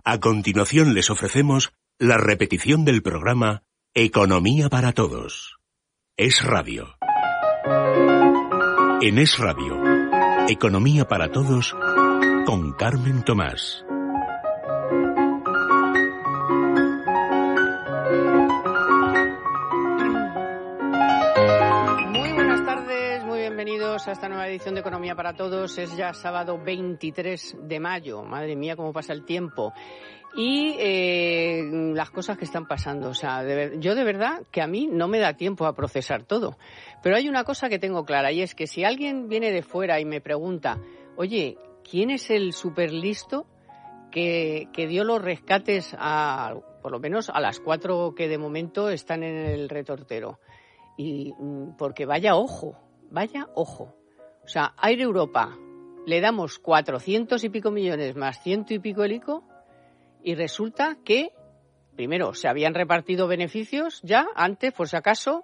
A continuación les ofrecemos la repetición del programa Economía para Todos. Es Radio. En Es Radio, Economía para Todos con Carmen Tomás. Bienvenidos a esta nueva edición de Economía para Todos. Es ya sábado 23 de mayo. Madre mía, cómo pasa el tiempo. Y las cosas que están pasando. O sea, yo de verdad que a mí no me da tiempo a procesar todo. Pero hay una cosa que tengo clara, y es que si alguien viene de fuera y me pregunta, oye, ¿quién es el superlisto que dio los rescates por lo menos a las 4 que de momento están en el retortero? Y porque vaya ojo. O sea, Air Europa le damos 400 y pico millones más 100 y pico el ICO y resulta que, primero, se habían repartido beneficios ya antes, por si acaso,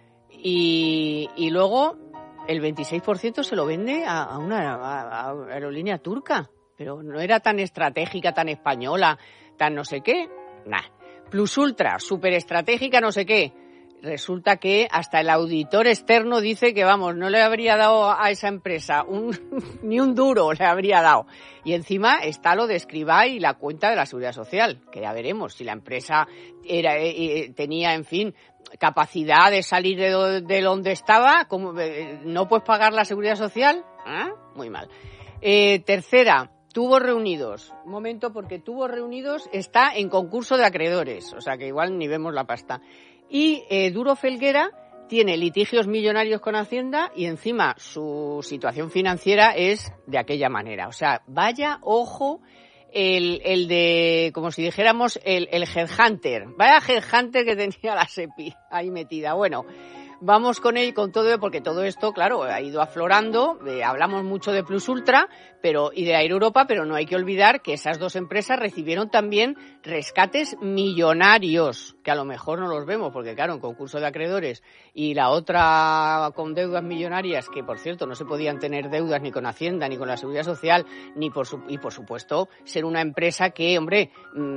y luego el 26% se lo vende a una aerolínea turca. Pero no era tan estratégica, tan española, tan no sé qué. Plus ultra, súper estratégica, no sé qué. Resulta que hasta el auditor externo dice que, vamos, no le habría dado a esa empresa ni un duro le habría dado. Y encima está lo de Escribá y la cuenta de la Seguridad Social, que ya veremos si la empresa tenía, en fin, capacidad de salir de donde estaba. ¿No puedes pagar la Seguridad Social? Muy mal. Tercera, Tubos Reunidos. Un momento, porque Tubos Reunidos está en concurso de acreedores, o sea que igual ni vemos la pasta. Y Duro Felguera tiene litigios millonarios con Hacienda y encima su situación financiera es de aquella manera. O sea, vaya ojo el de, como si dijéramos, el headhunter. Vaya headhunter que tenía la SEPI ahí metida. Bueno, vamos con todo, porque todo esto, claro, ha ido aflorando. Hablamos mucho de Plus Ultra y de Air Europa, pero no hay que olvidar que esas dos empresas recibieron también rescates millonarios, que a lo mejor no los vemos, porque claro, en concurso de acreedores, y la otra con deudas millonarias, que por cierto no se podían tener deudas ni con Hacienda, ni con la Seguridad Social, y por supuesto ser una empresa que, hombre,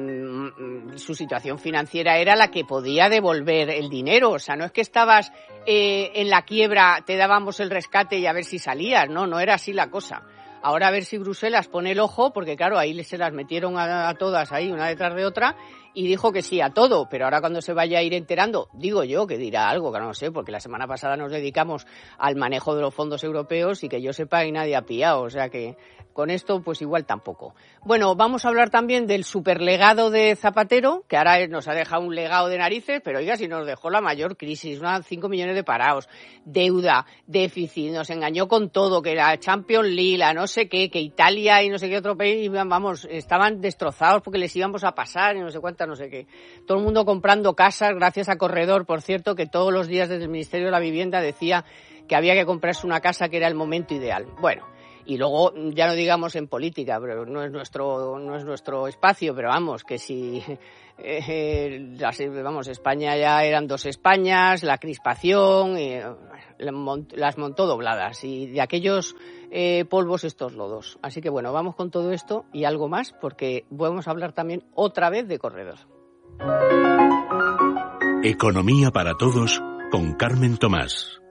su situación financiera era la que podía devolver el dinero. O sea, no es que estabas en la quiebra, te dábamos el rescate y a ver si salías, no era así la cosa. Ahora a ver si Bruselas pone el ojo, porque claro, ahí se las metieron a todas ahí, una detrás de otra, y dijo que sí a todo, pero ahora cuando se vaya a ir enterando, digo yo que dirá algo, que no sé, porque la semana pasada nos dedicamos al manejo de los fondos europeos y que yo sepa y nadie ha pillado, o sea que con esto pues igual tampoco. Bueno, vamos a hablar también del superlegado de Zapatero, que ahora nos ha dejado un legado de narices, pero oiga, si nos dejó la mayor crisis, 5 millones de parados, deuda, déficit, nos engañó con todo, que la Champions League, la no sé qué, que Italia y no sé qué otro país, vamos, estaban destrozados porque les íbamos a pasar y no sé cuántas, no sé qué. Todo el mundo comprando casas, gracias a Corredor, por cierto, que todos los días desde el Ministerio de la Vivienda decía que había que comprarse una casa, que era el momento ideal. Bueno, y luego, ya no digamos en política, pero no es nuestro espacio, pero vamos, que si España ya eran dos Españas, la crispación, las montó dobladas, y de aquellos polvos estos lodos. Así que bueno, vamos con todo esto y algo más, porque vamos a hablar también otra vez de Corredor. Economía para Todos con Carmen Tomás.